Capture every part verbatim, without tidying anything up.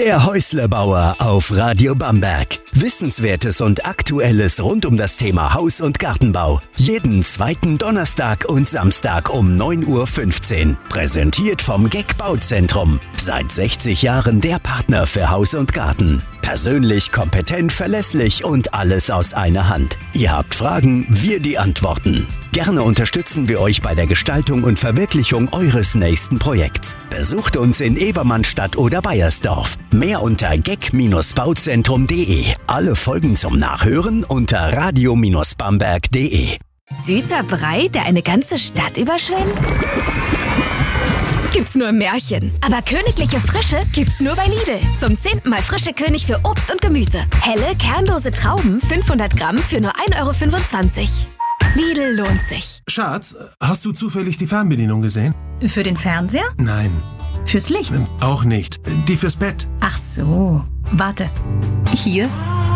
Der Häuslebauer auf Radio Bamberg. Wissenswertes und Aktuelles rund um das Thema Haus- und Gartenbau. Jeden zweiten Donnerstag und Samstag um neun Uhr fünfzehn. Präsentiert vom G E C Bauzentrum. Seit sechzig Jahren der Partner für Haus und Garten. Persönlich, kompetent, verlässlich und alles aus einer Hand. Ihr habt Fragen, wir die Antworten. Gerne unterstützen wir euch bei der Gestaltung und Verwirklichung eures nächsten Projekts. Besucht uns in Ebermannstadt oder Baiersdorf. Mehr unter gec bauzentrum punkt de. Alle Folgen zum Nachhören unter radio bamberg punkt de. Süßer Brei, der eine ganze Stadt überschwemmt? Gibt's nur im Märchen. Aber königliche Frische gibt's nur bei Lidl. Zum zehnten Mal frische König für Obst und Gemüse. Helle, kernlose Trauben, fünfhundert Gramm für nur ein Euro fünfundzwanzig. Lidl lohnt sich. Schatz, hast du zufällig die Fernbedienung gesehen? Für den Fernseher? Nein. Fürs Licht? Auch nicht. Die fürs Bett. Ach so. Warte. Hier?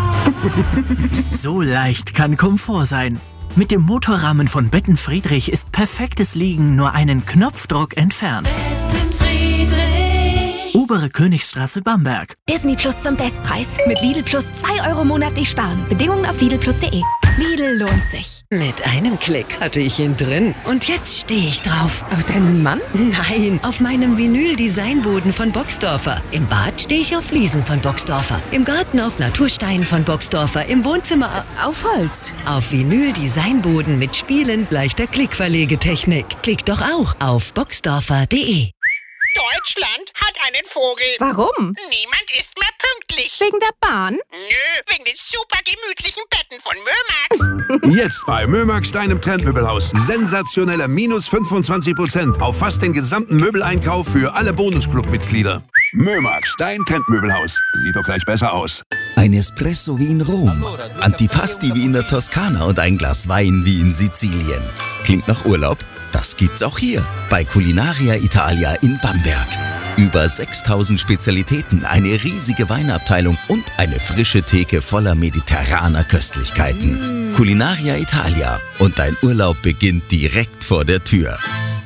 So leicht kann Komfort sein. Mit dem Motorrahmen von Betten Friedrich ist perfektes Liegen nur einen Knopfdruck entfernt. Betten Friedrich. Obere Königsstraße, Bamberg. Disney Plus zum Bestpreis. Mit Lidl Plus zwei Euro monatlich sparen. Bedingungen auf lidl plus punkt de. Lidl lohnt sich. Mit einem Klick hatte ich ihn drin. Und jetzt stehe ich drauf. Auf deinen Mann? Nein, auf meinem Vinyl-Designboden von Boxdorfer. Im Bad stehe ich auf Fliesen von Boxdorfer. Im Garten auf Naturstein von Boxdorfer. Im Wohnzimmer auf Holz. Auf Vinyl-Designboden mit spielend leichter Klickverlegetechnik. Klick doch auch auf boxdorfer punkt de. Deutschland hat einen Vogel. Warum? Niemand ist mehr pünktlich. Wegen der Bahn? Nö, wegen den super gemütlichen Betten von Mömax. Jetzt bei Mömax, deinem Trendmöbelhaus. Sensationelle minus fünfundzwanzig Prozent auf fast den gesamten Möbeleinkauf für alle Bonusclub-Mitglieder. Mömax, dein Trendmöbelhaus. Sieht doch gleich besser aus. Ein Espresso wie in Rom, Antipasti wie in der Toskana und ein Glas Wein wie in Sizilien. Klingt nach Urlaub? Das gibt's auch hier bei Culinaria Italia in Bamberg. Über sechstausend Spezialitäten, eine riesige Weinabteilung und eine frische Theke voller mediterraner Köstlichkeiten. Mm. Culinaria Italia. Und dein Urlaub beginnt direkt vor der Tür.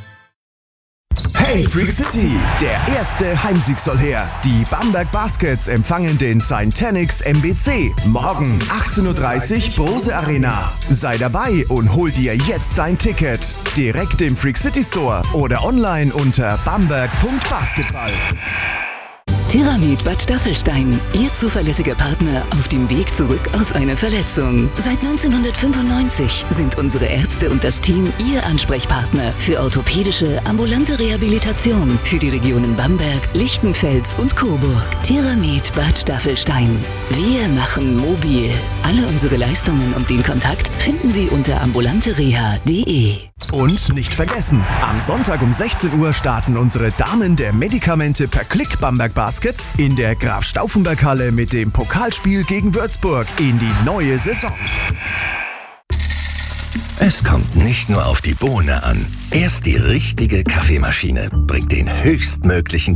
Hey Freak City! Der erste Heimsieg soll her. Die Bamberg Baskets empfangen den Saint-Tenix M B C. Morgen achtzehn Uhr dreißig Brose Arena. Sei dabei und hol dir jetzt dein Ticket. Direkt im Freak City Store oder online unter bamberg punkt basketball. Theramied Bad Staffelstein, Ihr zuverlässiger Partner auf dem Weg zurück aus einer Verletzung. Seit neunzehnhundertfünfundneunzig sind unsere Ärzte und das Team Ihr Ansprechpartner für orthopädische, ambulante Rehabilitation für die Regionen Bamberg, Lichtenfels und Coburg. Theramied Bad Staffelstein. Wir machen mobil. Alle unsere Leistungen und den Kontakt finden Sie unter ambulantereha punkt de. Und nicht vergessen, am Sonntag um sechzehn Uhr starten unsere Damen der Medikamente per Klick Bamberg Baskets in der Graf-Stauffenberg-Halle mit dem Pokalspiel gegen Würzburg in die neue Saison. Es kommt nicht nur auf die Bohne an. Erst die richtige Kaffeemaschine bringt den höchstmöglichen